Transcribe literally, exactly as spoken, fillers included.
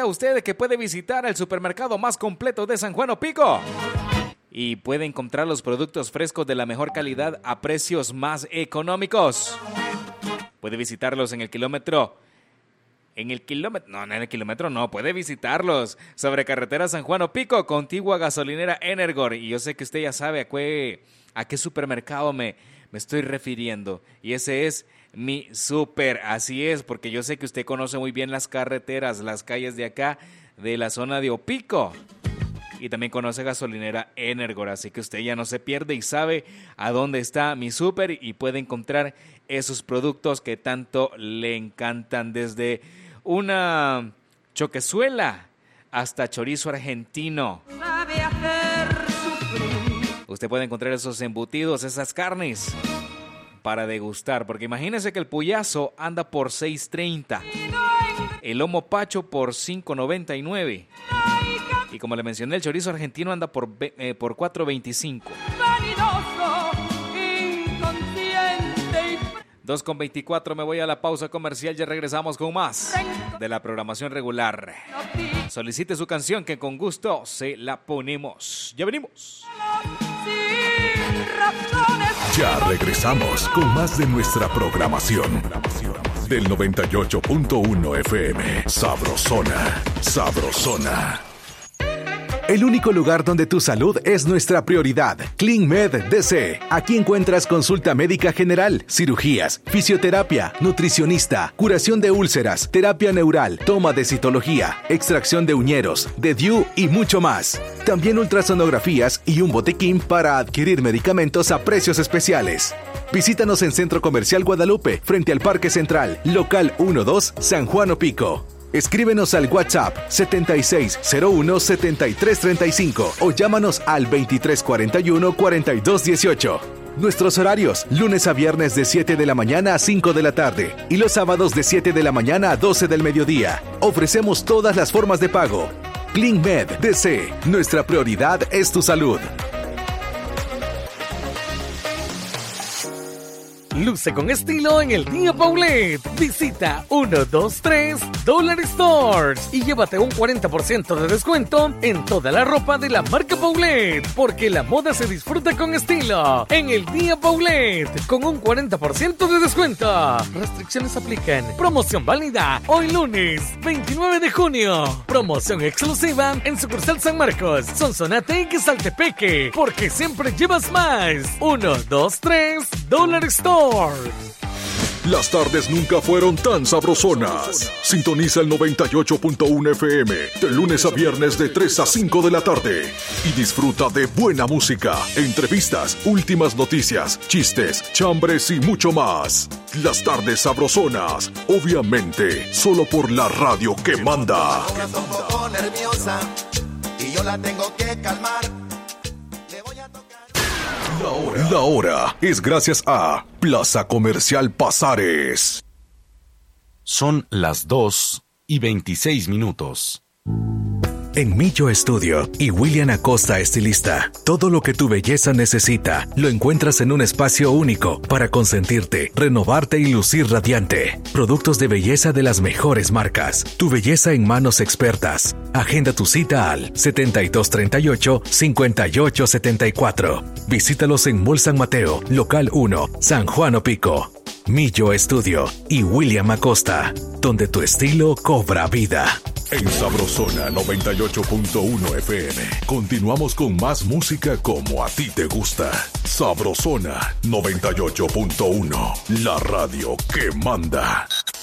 ¿Sabía usted que puede visitar el supermercado más completo de San Juan Opico? Y puede encontrar los productos frescos de la mejor calidad a precios más económicos. Puede visitarlos en el kilómetro... En el kilómetro... No, no en el kilómetro no. Puede visitarlos sobre carretera San Juan Opico, contigua gasolinera Energor. Y yo sé que usted ya sabe a qué, a qué supermercado me, me estoy refiriendo. Y ese es mi super. Así es, porque yo sé que usted conoce muy bien las carreteras, las calles de acá, de la zona de Opico. Y también conoce gasolinera Energor, así que usted ya no se pierde y sabe a dónde está mi súper y puede encontrar esos productos que tanto le encantan, desde una choquezuela hasta chorizo argentino. Usted puede encontrar esos embutidos, esas carnes para degustar, porque imagínese que el puyazo anda por seis treinta, el lomo pacho por cinco noventa y nueve. Y como le mencioné, el chorizo argentino anda por, eh, por cuatro veinticinco. dos con veinticuatro, me voy a la pausa comercial, ya regresamos con más de la programación regular. Solicite su canción que con gusto se la ponemos. Ya venimos. Ya regresamos con más de nuestra programación. Del noventa y ocho punto uno F M, Sabrosona, Sabrosona. El único lugar donde tu salud es nuestra prioridad. CleanMed D C. Aquí encuentras consulta médica general, cirugías, fisioterapia, nutricionista, curación de úlceras, terapia neural, toma de citología, extracción de uñeros, de D U y mucho más. También ultrasonografías y un botiquín para adquirir medicamentos a precios especiales. Visítanos en Centro Comercial Guadalupe, frente al Parque Central, local uno dos, San Juan Opico. Escríbenos al WhatsApp setenta y seis cero uno setenta y tres treinta y cinco o llámanos al veintitrés cuarenta y uno cuarenta y dos dieciocho. Nuestros horarios, lunes a viernes de siete de la mañana a cinco de la tarde y los sábados de siete de la mañana a doce del mediodía. Ofrecemos todas las formas de pago. CleanMed D C, nuestra prioridad es tu salud. Luce con estilo en el Día Paulette. Visita uno dos tres Dollar Stores y llévate un cuarenta por ciento de descuento en toda la ropa de la marca Paulette, porque la moda se disfruta con estilo en el Día Paulette con un cuarenta por ciento de descuento. Restricciones aplican. Promoción válida hoy lunes veintinueve de junio. Promoción exclusiva en sucursal San Marcos, Sonsonate y Quesaltepeque, porque siempre llevas más. uno dos tres Dollar Stores. Las tardes nunca fueron tan sabrosonas. Sintoniza el noventa y ocho punto uno F M de lunes a viernes de tres a cinco de la tarde y disfruta de buena música, entrevistas, últimas noticias, chistes, chambres y mucho más. Las tardes sabrosonas, obviamente, solo por la radio que manda. Está un poco nerviosa y yo la tengo que calmar. Le voy a tocar. La hora. La hora es gracias a Plaza Comercial Pasares. Son las dos y veintiséis minutos. En Millo Estudio y William Acosta Estilista, todo lo que tu belleza necesita lo encuentras en un espacio único para consentirte, renovarte y lucir radiante. Productos de belleza de las mejores marcas. Tu belleza en manos expertas. Agenda tu cita al setenta y dos treinta y ocho, cincuenta y ocho setenta y cuatro. Visítalos en Mall San Mateo, local uno, San Juan Opico. Millo Estudio y William Acosta, donde tu estilo cobra vida. En Sabrosona noventa y ocho punto uno F M, continuamos con más música como a ti te gusta. Sabrosona noventa y ocho punto uno, la radio que manda.